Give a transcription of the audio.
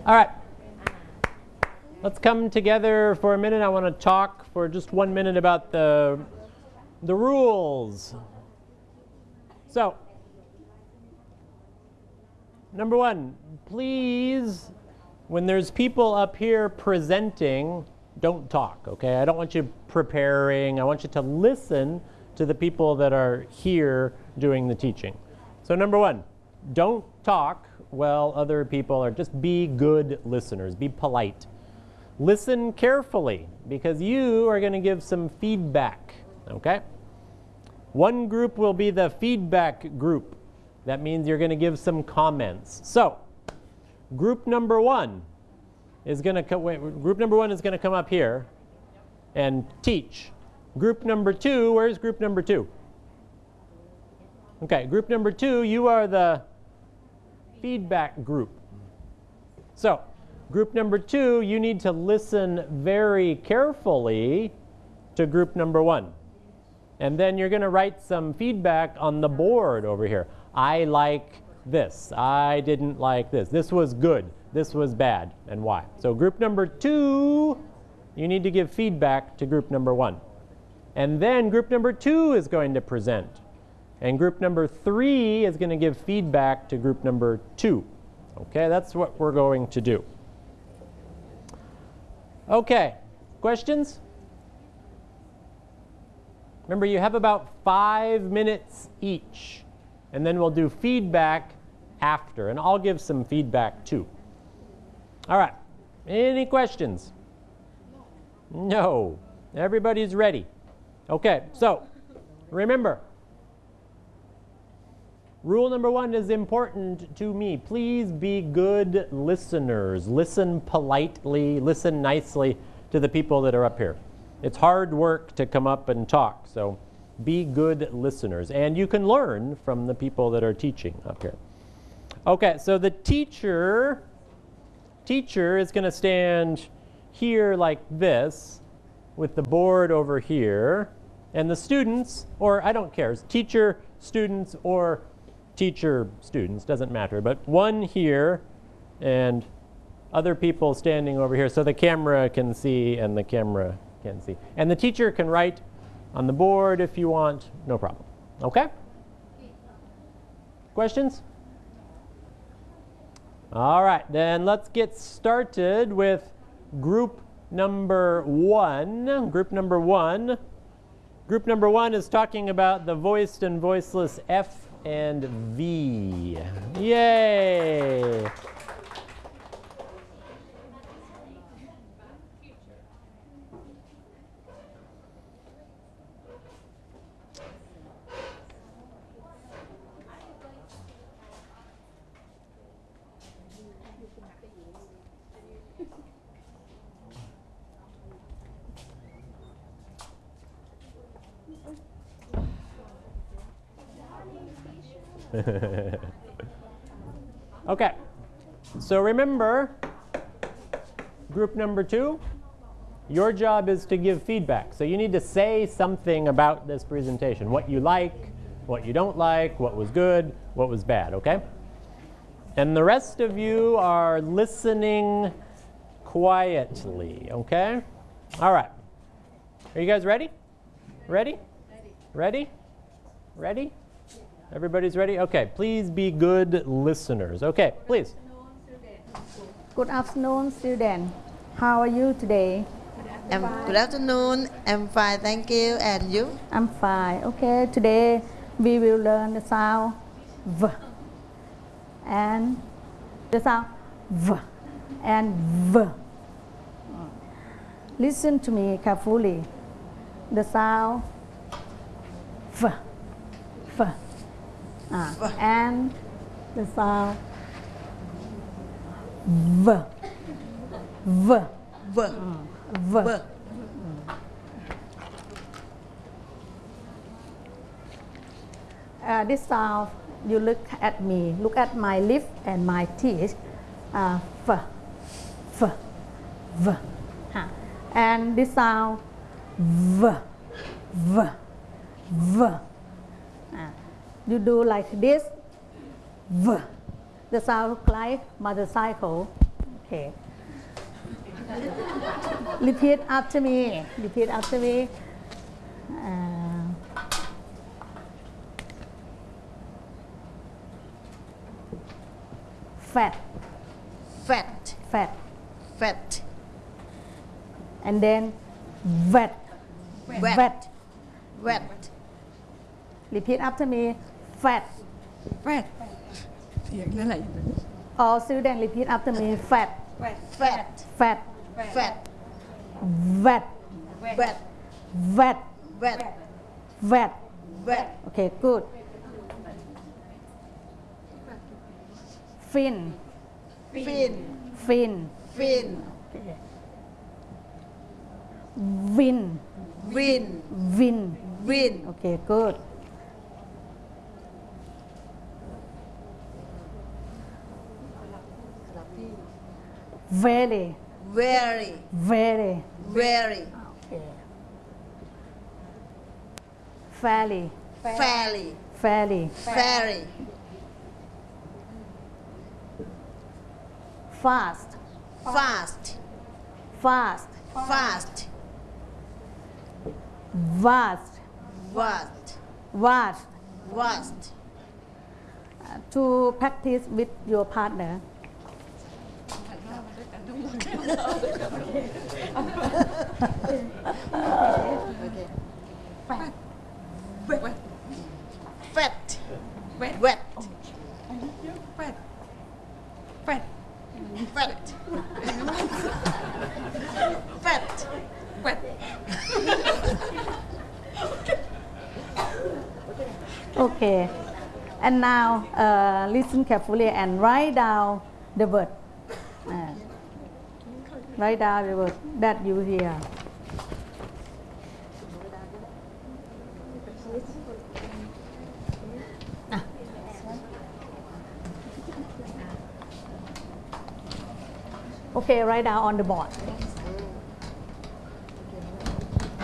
All right. Let's come together for a minute. I want to talk for just 1 minute about the rules. So, number one, please, when there's people up here presenting, don't talk, okay? I don't want you preparing. I want you to listen to the people that are here doing the teaching. So number one, don't talk while other people are, just be good listeners, be polite. Listen carefully because you are going to give some feedback, okay? One group will be the feedback group. That means you're going to give some comments. So, group number one is going to come up here and teach. Group number two, where's group number two? Okay, group number two, you are the feedback group. So, group number two, you need to listen very carefully to group number one. And then you're going to write some feedback on the board over here. I like this. I didn't like this. This was good. This was bad. And why? So group number two, you need to give feedback to group number one. And then group number two is going to present. And group number three is going to give feedback to group number two. Okay, that's what we're going to do. Okay, questions? Remember, you have about 5 minutes each. And then we'll do feedback after. And I'll give some feedback too. All right, any questions? No. Everybody's ready. Okay, so remember, rule number one is important to me. Please be good listeners. Listen politely, listen nicely to the people that are up here. It's hard work to come up and talk, so be good listeners. And you can learn from the people that are teaching up here. Okay, so the teacher is going to stand here like this with the board over here. And the students, or I don't care, teacher, students, or teacher, students, doesn't matter. But one here and other people standing over here so the camera can see and the camera can see. And the teacher can write on the board if you want, no problem. Okay? Questions? All right, then let's get started with group number one. Group number one. Group number one is talking about the voiced and voiceless F and V. Yay! Okay, so remember, group number two, your job is to give feedback. So you need to say something about this presentation, what you like, what you don't like, what was good, what was bad, okay? And the rest of you are listening quietly, okay? All right, are you guys ready? Ready? Ready? Ready? Everybody's ready? Okay, please be good listeners. Okay, please. Good afternoon, student. How are you today? Good afternoon. I'm fine, thank you. And you? I'm fine. Okay, today we will learn the sound V and the sound V and V. Listen to me carefully. The sound V, V. And the sound V, V, V, V. V. This sound, you look at me, look at my lip and my teeth. V, V, V. And this sound V, V, V. You do like this, V. The sound look like motorcycle. Okay. Repeat after me. Repeat after me. Fat, Fat. fat, Fat. and then wet, Wet. wet. Wet. Repeat after me. Fat. แฟดเสียงนั่นแหละ All students repeat after me. Fat, Fat. fat, Fat. wet, Wet. wet, Wet. wet. Wet. Okay, good. Fin, Fin. fin. Fin. Win, Win. win. Win. Okay, good. Very, Very. very. Very. Okay. Fairly, Fairly. fairly. Fairly. Fast, Fast. fast. Fast. Vast, Vast. vast. Vast. To practice with your partner. Fat. Wet. Wet. แฟดแฟด Fat. Fat. แฟด Okay. And now listen carefully and write down the word. Write down the word that you hear. Okay, write down on the board.